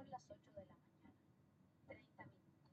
las 8 de la mañana. 30 minutos.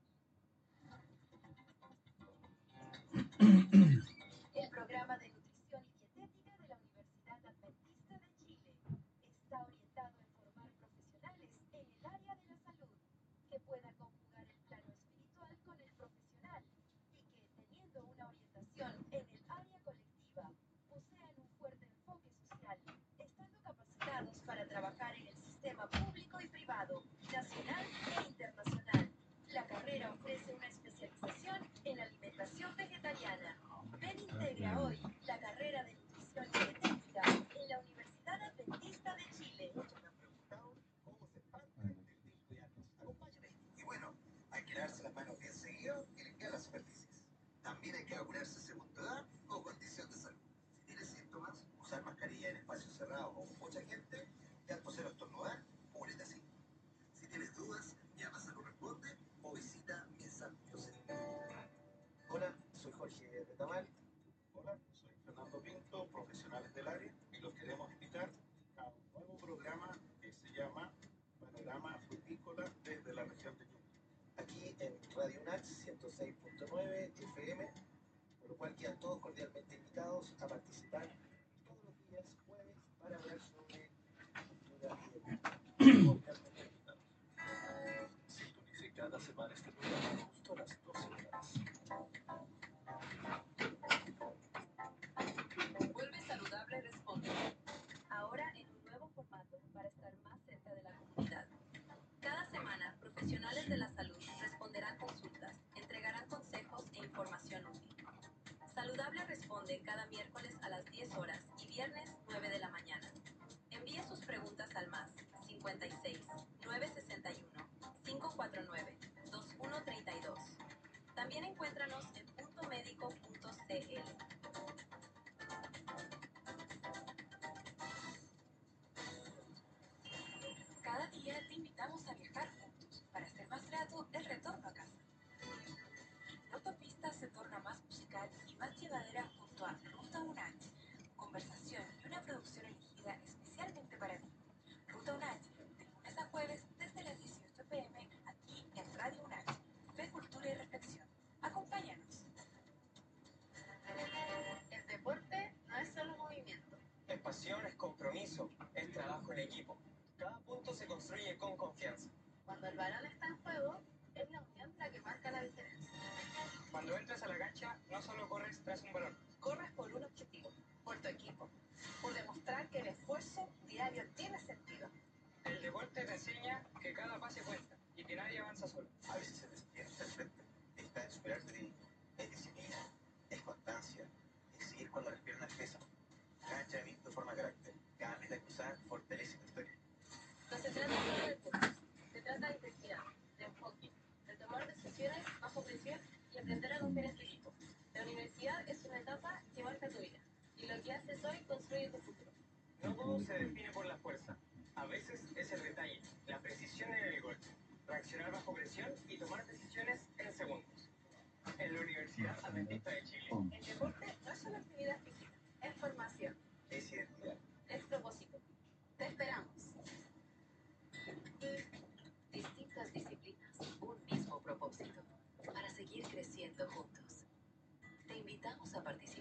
El programa de nutrición y dietética de la Universidad Adventista de Chile está orientado a formar profesionales en el área de la salud que puedan conjugar el plano espiritual con el profesional y que, teniendo una orientación en el área colectiva, posean un fuerte enfoque social, estando capacitados para trabajar en el sistema público y privado, nacional e internacional. La carrera ofrece una especialización en alimentación vegetariana. Ven, integra hoy la carrera de nutrición y dietética en la Universidad Adventista de Chile. Muchos me han preguntado cómo se parte del descuidarnos. Acompáñame. Y bueno, hay que lavarse las manos bien seguido y limpiar las superficies. También hay que vacunarse según tu edad o condición de salud. Si tienes síntomas, usar mascarilla en espacios cerrados o con mucha gente, y al toser o estornudar, cúbrete así. Si tienes dudas, llama a Salud Responde o visita miensal.cl. Hola, soy Jorge Retamal. Hola, soy Fernando Pinto, profesionales del área, y los queremos invitar a un nuevo programa que se llama Panorama Frutícola desde la región de Ñuble. Aquí en Radio UNACH 106.9 FM, por lo cual quedan todos cordialmente invitados a participar todos los días jueves para hablar sobre cultura y deporte. Cordialmente invitados. Sintonice cada semana este programa justo a las 12 horas. Vuelve Saludable Responde. Ahora en un nuevo formato para estar más cerca de la comunidad. Cada semana, profesionales de la salud responderán consultas, entregarán consejos e información útil. Saludable Responde cada miércoles a las 10 horas y viernes 9 de la mañana. Envíe sus preguntas al más 56 961 549 2132. También encuéntranos en puntomédico.cl. Cada día te invitamos a viajar juntos para hacer más grato el retorno a casa. La autopista se torna más musical y más llevadera junto a Ruta UNACH, conversación y una producción elegida especialmente para ti. Ruta UNACH, de lunes a jueves desde las 18 p.m. aquí en Radio UNACH. Fe, cultura y reflexión. Acompáñanos. El deporte no es solo movimiento. Es pasión, es compromiso, es trabajo en equipo. Cada punto se construye con confianza. Cuando el balón está en juego, es la unión la que marca la diferencia. Cuando entras a la cancha, no solo corres tras un balón. Corres por un objetivo, por tu equipo, por demostrar que el esfuerzo diario tiene sentido. El deporte te enseña que cada pase cuenta y que nadie avanza solo. A veces se despierta el frente. Está en superarte de es disciplina, es constancia, es seguir cuando las piernas pesan. Cada entrenamiento forma carácter. Cada meta cruzada fortalece tu historia. No se trata solo de puntos, se trata de intensidad, de enfoque, de tomar decisiones bajo presión y aprender a confiar en tu equipo. La universidad es una etapa que marca tu vida y lo que haces hoy construye tu futuro. No todo se define por la fuerza. A veces es el detalle, la precisión en el gol, reaccionar bajo presión y tomar decisiones en segundos. En la Universidad Adventista de Chile, El deporte no es solo actividad física, es formación, Es identidad. es propósito. Te esperamos. Distintas disciplinas, un mismo propósito, para seguir creciendo juntos. Te invitamos a participar.